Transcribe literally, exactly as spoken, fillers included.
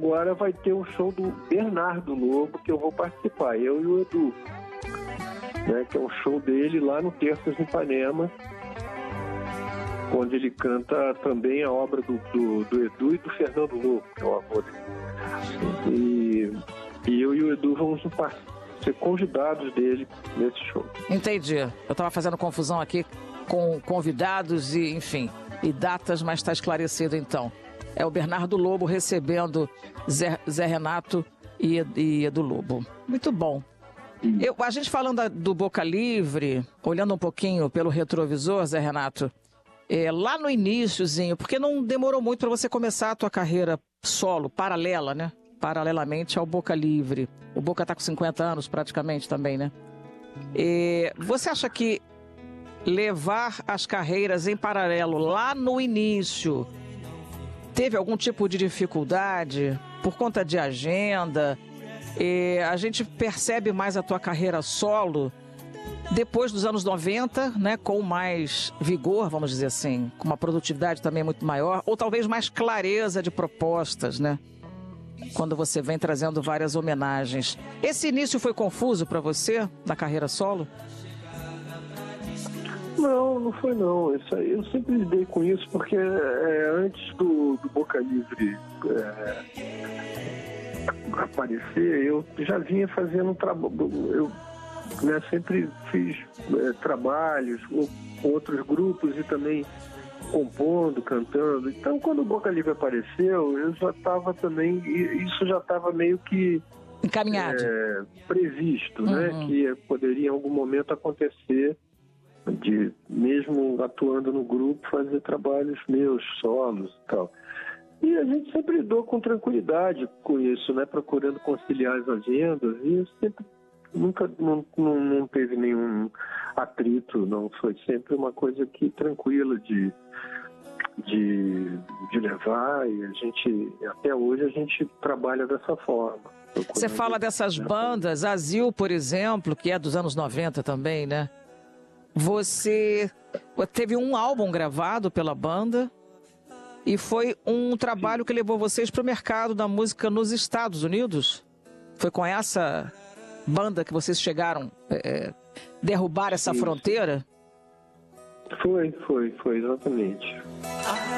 agora vai ter um show do Bernardo Lobo, que eu vou participar, eu e o Edu, né, que é um show dele lá no Terças em Ipanema, onde ele canta também a obra do, do, do Edu e do Fernando Lobo, que é o avô dele. E, e eu e o Edu vamos ser convidados dele nesse show. Entendi. Eu estava fazendo confusão aqui com convidados e, enfim, e datas, mas está esclarecido então. É o Bernardo Lobo recebendo Zé, Zé Renato e, e Edu Lobo. Muito bom. Eu, a gente falando da, do Boca Livre, olhando um pouquinho pelo retrovisor, Zé Renato, é, lá no iniciozinho, porque não demorou muito para você começar a tua carreira solo, paralela, né? Paralelamente ao Boca Livre. O Boca está com cinquenta anos praticamente também, né? E você acha que levar as carreiras em paralelo lá no início teve algum tipo de dificuldade por conta de agenda? E a gente percebe mais a tua carreira solo depois dos anos noventa, né, com mais vigor, vamos dizer assim, com uma produtividade também muito maior, ou talvez mais clareza de propostas, né? Quando você vem trazendo várias homenagens. Esse início foi confuso para você, na carreira solo? Não, não foi não. Isso aí, eu sempre lidei com isso, porque é, antes do, do Boca Livre é, aparecer, eu já vinha fazendo um trabalho. Eu né, sempre fiz é, trabalhos com outros grupos e também compondo, cantando. Então, quando o Boca Livre apareceu, eu já estava também, isso já estava meio que encaminhado, é, previsto, uhum. né, que poderia em algum momento acontecer, de mesmo atuando no grupo, fazer trabalhos meus, solos e tal. E a gente sempre lidou com tranquilidade com isso, né, procurando conciliar as agendas, e eu sempre nunca não, não, não teve nenhum atrito, não, foi sempre uma coisa que tranquila de, de, de levar, e a gente, até hoje a gente trabalha dessa forma. Você fala dessas bandas, Azil, por exemplo, que é dos anos noventa também, né? Você teve um álbum gravado pela banda e foi um trabalho que levou vocês para o mercado da música nos Estados Unidos? Foi com essa banda que vocês chegaram a é, derrubar essa Sim. fronteira? Foi, foi, foi, exatamente.